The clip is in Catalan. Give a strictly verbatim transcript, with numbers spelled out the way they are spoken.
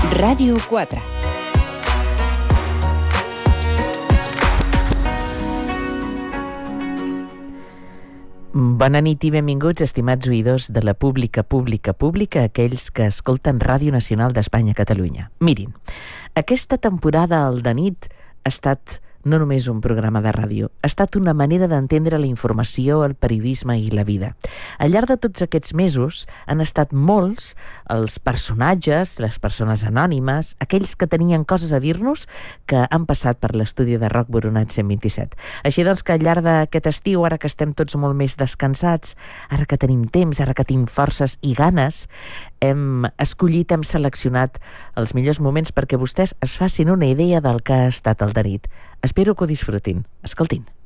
Ràdio quatre. Bona nit i benvinguts, estimats oïdors de la pública, pública, pública, aquells que escolten Ràdio Nacional d'Espanya a Catalunya. Mirin, aquesta temporada al de nit ha estat no només un programa de ràdio, ha estat una manera d'entendre la informació, el periodisme i la vida. Al llarg de tots aquests mesos han estat molts els personatges, les persones anònimes, aquells que tenien coses a dir-nos que han passat per l'estudi de Roc Boronat cent vint-i-set. Així doncs que al llarg d'aquest estiu, ara que estem tots molt més descansats, ara que tenim temps, ara que tenim forces i ganes, hem escollit, hem seleccionat els millors moments perquè vostès es facin una idea del que ha estat el de nit. Espero que ho disfrutin. Escoltin.